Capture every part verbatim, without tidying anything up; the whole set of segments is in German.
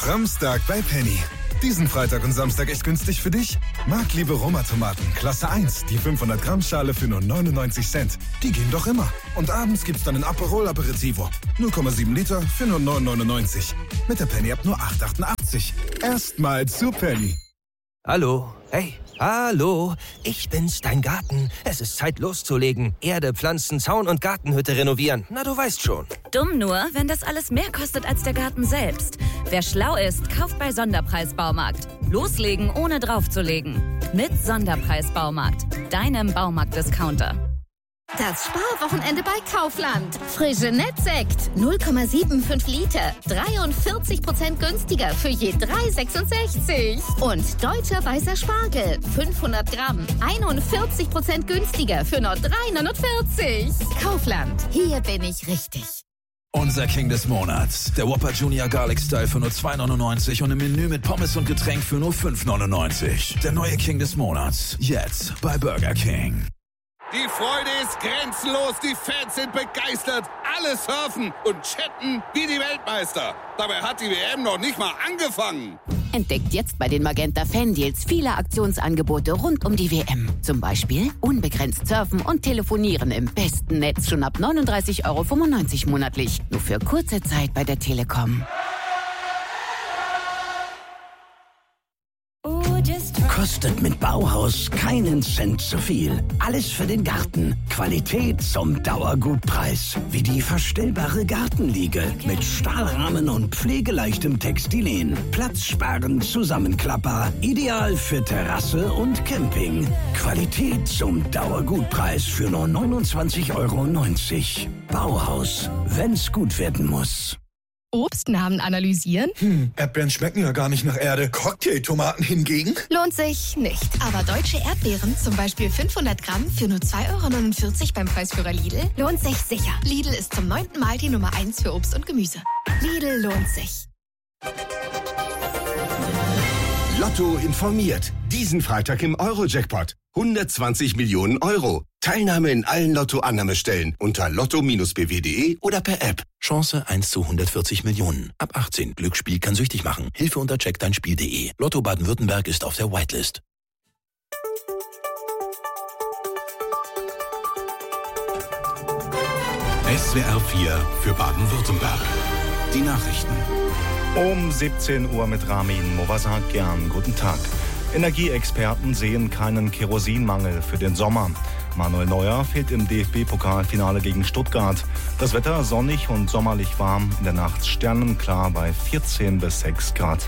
Samstag bei Penny. Diesen Freitag und Samstag echt günstig für dich? Marktliebe Roma-Tomaten, Klasse eins, die fünfhundert Gramm Schale für nur neunundneunzig Cent. Die gehen doch immer. Und abends gibt's dann ein Aperol Aperitivo. null Komma sieben Liter für nur neun neunundneunzig. Mit der Penny ab nur acht achtundachtzig. Erstmal zu Penny. Hallo, hey, hallo, ich bin's, dein Garten. Es ist Zeit loszulegen. Erde, Pflanzen, Zaun und Gartenhütte renovieren. Na, du weißt schon. Dumm nur, wenn das alles mehr kostet als der Garten selbst. Wer schlau ist, kauft bei Sonderpreis Baumarkt. Loslegen, ohne draufzulegen. Mit Sonderpreis Baumarkt, deinem Baumarkt-Discounter. Das Sparwochenende bei Kaufland. Frische Nettsekt, null Komma fünfundsiebzig Liter, dreiundvierzig Prozent günstiger für je drei Komma sechsundsechzig. Und deutscher weißer Spargel, fünfhundert Gramm, einundvierzig Prozent günstiger für nur drei Komma neunundvierzig. Kaufland, hier bin ich richtig. Unser King des Monats, der Whopper Junior Garlic Style für nur zwei neunundneunzig und im Menü mit Pommes und Getränk für nur fünf neunundneunzig. Der neue King des Monats, jetzt bei Burger King. Die Freude ist grenzenlos, die Fans sind begeistert, alle surfen und chatten wie die Weltmeister. Dabei hat die W M noch nicht mal angefangen. Entdeckt jetzt bei den Magenta Fan Deals viele Aktionsangebote rund um die W M. Zum Beispiel unbegrenzt surfen und telefonieren im besten Netz schon ab neununddreißig Euro fünfundneunzig monatlich. Nur für kurze Zeit bei der Telekom. Kostet mit Bauhaus keinen Cent zu viel. Alles für den Garten. Qualität zum Dauergutpreis. Wie die verstellbare Gartenliege mit Stahlrahmen und pflegeleichtem Textilien. Platzsparend Zusammenklapper. Ideal für Terrasse und Camping. Qualität zum Dauergutpreis für nur neunundzwanzig Euro neunzig. Bauhaus. Wenn's gut werden muss. Obstnamen analysieren? Hm, Erdbeeren schmecken ja gar nicht nach Erde. Cocktailtomaten hingegen? Lohnt sich nicht. Aber deutsche Erdbeeren, zum Beispiel fünfhundert Gramm für nur zwei Euro neunundvierzig beim Preisführer Lidl, lohnt sich sicher. Lidl ist zum neunten Mal die Nummer eins für Obst und Gemüse. Lidl lohnt sich. Lotto informiert. Diesen Freitag im Euro-Jackpot. hundertzwanzig Millionen Euro. Teilnahme in allen Lotto-Annahmestellen unter lotto b w punkt de oder per App. Chance eins zu hundertvierzig Millionen. Ab achtzehn. Glücksspiel kann süchtig machen. Hilfe unter check dein Spiel punkt de. Lotto Baden-Württemberg ist auf der Whitelist. S W R vier für Baden-Württemberg. Die Nachrichten. Um siebzehn Uhr mit Ramin Movasakian. Guten Tag. Energieexperten sehen keinen Kerosinmangel für den Sommer. Manuel Neuer fehlt im D F B-Pokalfinale gegen Stuttgart. Das Wetter sonnig und sommerlich warm, in der Nacht sternenklar bei vierzehn bis sechs Grad.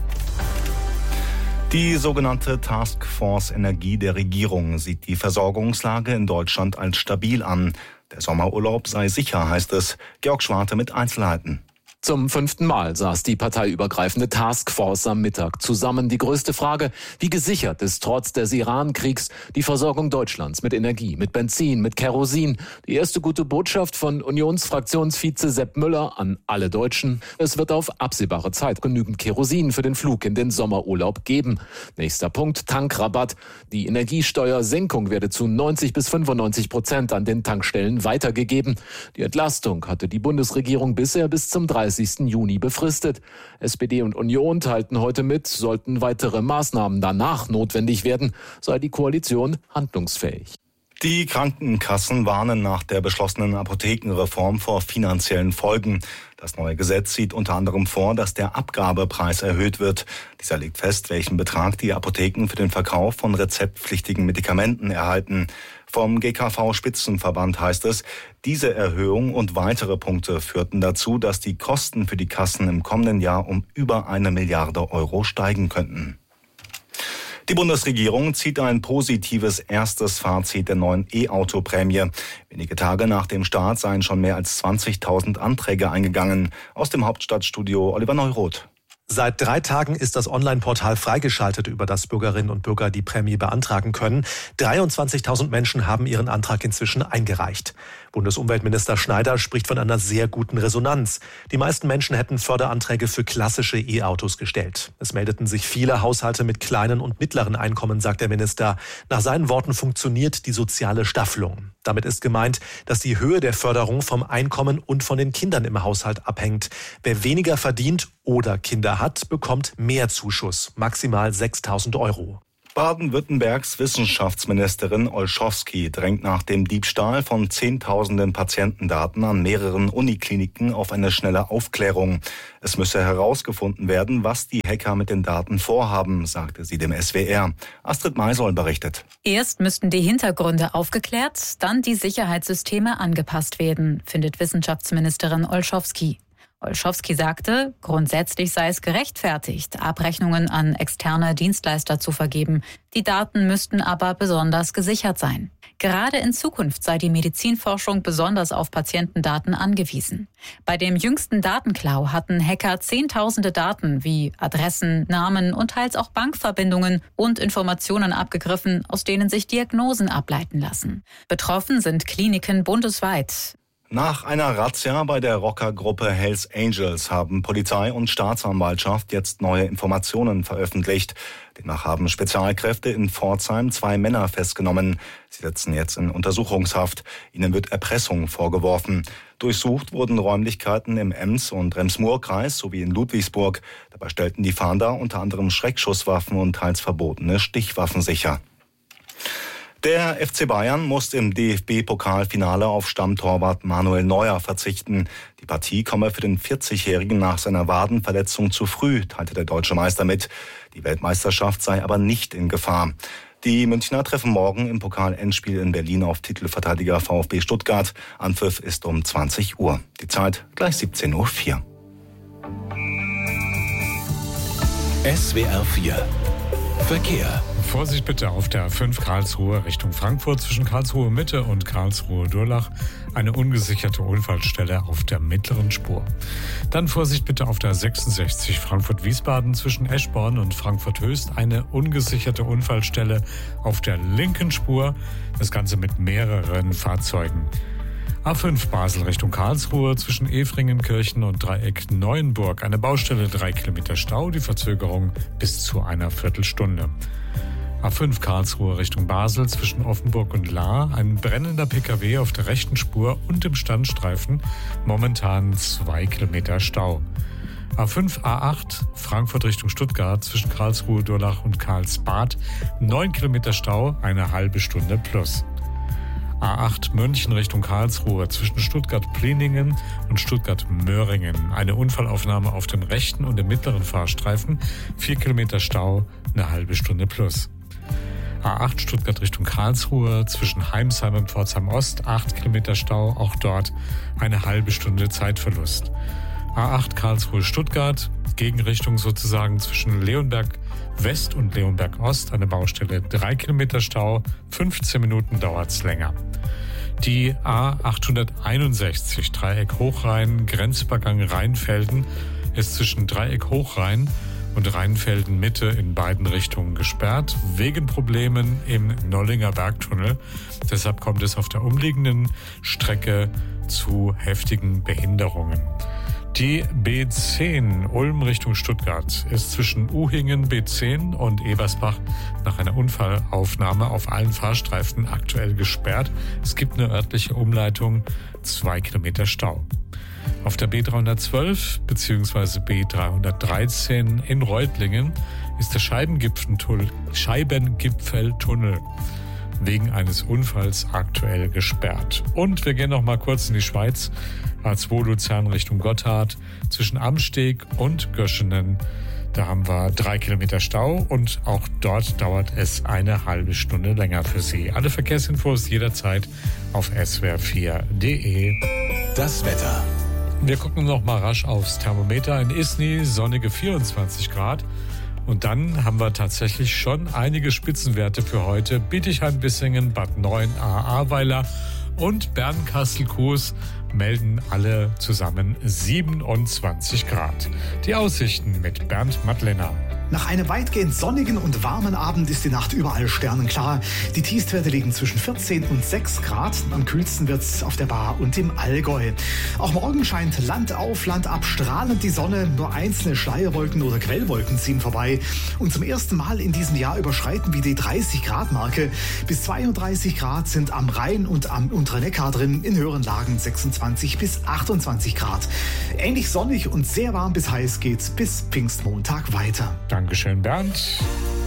Die sogenannte Taskforce Energie der Regierung sieht die Versorgungslage in Deutschland als stabil an. Der Sommerurlaub sei sicher, heißt es. Georg Schwarte mit Einzelheiten. Zum fünften Mal saß die parteiübergreifende Taskforce am Mittag zusammen. Die größte Frage, wie gesichert ist trotz des Iran-Kriegs die Versorgung Deutschlands mit Energie, mit Benzin, mit Kerosin? Die erste gute Botschaft von Unionsfraktionsvize Sepp Müller an alle Deutschen. Es wird auf absehbare Zeit genügend Kerosin für den Flug in den Sommerurlaub geben. Nächster Punkt, Tankrabatt. Die Energiesteuersenkung werde zu neunzig bis fünfundneunzig Prozent an den Tankstellen weitergegeben. Die Entlastung hatte die Bundesregierung bisher bis zum dreißigsten Juni befristet. S P D und Union teilten heute mit, sollten weitere Maßnahmen danach notwendig werden, sei die Koalition handlungsfähig. Die Krankenkassen warnen nach der beschlossenen Apothekenreform vor finanziellen Folgen. Das neue Gesetz sieht unter anderem vor, dass der Abgabepreis erhöht wird. Dieser legt fest, welchen Betrag die Apotheken für den Verkauf von rezeptpflichtigen Medikamenten erhalten. Vom G K V-Spitzenverband heißt es, diese Erhöhung und weitere Punkte führten dazu, dass die Kosten für die Kassen im kommenden Jahr um über eine Milliarde Euro steigen könnten. Die Bundesregierung zieht ein positives erstes Fazit der neuen E-Auto-Prämie. Wenige Tage nach dem Start seien schon mehr als zwanzigtausend Anträge eingegangen. Aus dem Hauptstadtstudio Oliver Neuroth. Seit drei Tagen ist das Online-Portal freigeschaltet, über das Bürgerinnen und Bürger die Prämie beantragen können. dreiundzwanzigtausend Menschen haben ihren Antrag inzwischen eingereicht. Bundesumweltminister Schneider spricht von einer sehr guten Resonanz. Die meisten Menschen hätten Förderanträge für klassische E-Autos gestellt. Es meldeten sich viele Haushalte mit kleinen und mittleren Einkommen, sagt der Minister. Nach seinen Worten funktioniert die soziale Staffelung. Damit ist gemeint, dass die Höhe der Förderung vom Einkommen und von den Kindern im Haushalt abhängt. Wer weniger verdient oder Kinder hat, bekommt mehr Zuschuss, maximal sechstausend Euro. Baden-Württembergs Wissenschaftsministerin Olschowski drängt nach dem Diebstahl von Zehntausenden Patientendaten an mehreren Unikliniken auf eine schnelle Aufklärung. Es müsse herausgefunden werden, was die Hacker mit den Daten vorhaben, sagte sie dem S W R. Astrid Maisoll berichtet. Erst müssten die Hintergründe aufgeklärt, dann die Sicherheitssysteme angepasst werden, findet Wissenschaftsministerin Olschowski. Olschowski sagte, grundsätzlich sei es gerechtfertigt, Abrechnungen an externe Dienstleister zu vergeben. Die Daten müssten aber besonders gesichert sein. Gerade in Zukunft sei die Medizinforschung besonders auf Patientendaten angewiesen. Bei dem jüngsten Datenklau hatten Hacker zehntausende Daten wie Adressen, Namen und teils auch Bankverbindungen und Informationen abgegriffen, aus denen sich Diagnosen ableiten lassen. Betroffen sind Kliniken bundesweit. Nach einer Razzia bei der Rockergruppe Hells Angels haben Polizei und Staatsanwaltschaft jetzt neue Informationen veröffentlicht. Demnach haben Spezialkräfte in Pforzheim zwei Männer festgenommen. Sie sitzen jetzt in Untersuchungshaft. Ihnen wird Erpressung vorgeworfen. Durchsucht wurden Räumlichkeiten im Ems- und Rems-Murr-Kreis sowie in Ludwigsburg. Dabei stellten die Fahnder unter anderem Schreckschusswaffen und teils verbotene Stichwaffen sicher. Der F C Bayern muss im D F B-Pokalfinale auf Stammtorwart Manuel Neuer verzichten. Die Partie komme für den vierzigjährigen nach seiner Wadenverletzung zu früh, teilte der deutsche Meister mit. Die Weltmeisterschaft sei aber nicht in Gefahr. Die Münchner treffen morgen im Pokal-Endspiel in Berlin auf Titelverteidiger VfB Stuttgart. Anpfiff ist um zwanzig Uhr. Die Zeit gleich siebzehn Uhr vier. S W R vier Verkehr. Vorsicht bitte auf der A fünf Karlsruhe Richtung Frankfurt zwischen Karlsruhe Mitte und Karlsruhe Durlach. Eine ungesicherte Unfallstelle auf der mittleren Spur. Dann Vorsicht bitte auf der sechsundsechzig Frankfurt-Wiesbaden zwischen Eschborn und Frankfurt Höchst. Eine ungesicherte Unfallstelle auf der linken Spur. Das Ganze mit mehreren Fahrzeugen. A fünf Basel Richtung Karlsruhe zwischen Efringenkirchen und Dreieck Neuenburg. Eine Baustelle, drei Kilometer Stau, die Verzögerung bis zu einer Viertelstunde. A fünf Karlsruhe Richtung Basel zwischen Offenburg und Lahr. Ein brennender P K W auf der rechten Spur und im Standstreifen. Momentan zwei Kilometer Stau. A fünf A acht Frankfurt Richtung Stuttgart zwischen Karlsruhe, Durlach und Karlsbad. neun Kilometer Stau, eine halbe Stunde plus. A acht München Richtung Karlsruhe zwischen Stuttgart-Pliningen und Stuttgart-Möhringen. Eine Unfallaufnahme auf dem rechten und dem mittleren Fahrstreifen. vier Kilometer Stau, eine halbe Stunde plus. A acht Stuttgart Richtung Karlsruhe zwischen Heimsheim und Pforzheim Ost. acht Kilometer Stau, auch dort eine halbe Stunde Zeitverlust. A acht Karlsruhe Stuttgart, Gegenrichtung sozusagen zwischen Leonberg West und Leonberg Ost, eine Baustelle, drei Kilometer Stau, fünfzehn Minuten dauert's länger. Die A achthunderteinundsechzig Dreieck Hochrhein, Grenzübergang Rheinfelden, ist zwischen Dreieck Hochrhein und Rheinfelden Mitte in beiden Richtungen gesperrt, wegen Problemen im Nollinger Bergtunnel. Deshalb kommt es auf der umliegenden Strecke zu heftigen Behinderungen. Die B zehn Ulm Richtung Stuttgart ist zwischen Uhingen B zehn und Ebersbach nach einer Unfallaufnahme auf allen Fahrstreifen aktuell gesperrt. Es gibt eine örtliche Umleitung, zwei Kilometer Stau. Auf der B dreihundertzwölf bzw. B dreihundertdreizehn in Reutlingen ist der Scheibengipfeltunnel, Scheibengipfeltunnel wegen eines Unfalls aktuell gesperrt. Und wir gehen noch mal kurz in die Schweiz. A zwei Luzern Richtung Gotthard zwischen Amsteg und Göschenen. Da haben wir drei Kilometer Stau und auch dort dauert es eine halbe Stunde länger für Sie. Alle Verkehrsinfos jederzeit auf s w r vier punkt d e. Das Wetter. Wir gucken noch mal rasch aufs Thermometer. In Isny sonnige vierundzwanzig Grad. Und dann haben wir tatsächlich schon einige Spitzenwerte für heute. Bietigheim-Bissingen, Bad Neuen, Ahrweiler und Bern-Kassel-Kues melden alle zusammen siebenundzwanzig Grad. Die Aussichten mit Bernd Madlener. Nach einem weitgehend sonnigen und warmen Abend ist die Nacht überall sternenklar. Die Tiefstwerte liegen zwischen vierzehn und sechs Grad. Am kühlsten wird es auf der Baar und im Allgäu. Auch morgen scheint Land auf, Land ab strahlend die Sonne. Nur einzelne Schleierwolken oder Quellwolken ziehen vorbei. Und zum ersten Mal in diesem Jahr überschreiten wir die dreißig Grad Marke. Bis zweiunddreißig Grad sind am Rhein und am unteren Neckar drin. In höheren Lagen sechsundzwanzig bis achtundzwanzig Grad. Ähnlich sonnig und sehr warm bis heiß geht's bis Pfingstmontag weiter. Dankeschön, Bernd.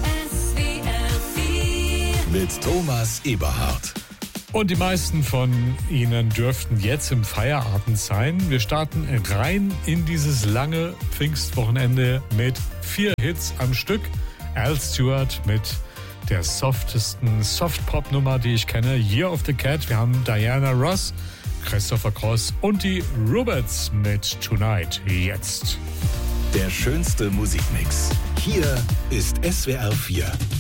Mit Thomas Eberhardt. Und die meisten von Ihnen dürften jetzt im Feierabend sein. Wir starten rein in dieses lange Pfingstwochenende mit vier Hits am Stück. Al Stewart mit der softesten Soft-Pop-Nummer, die ich kenne, Year of the Cat. Wir haben Diana Ross, Christopher Cross und die Rubettes mit Tonight. Jetzt. Der schönste Musikmix. Hier ist S W R vier.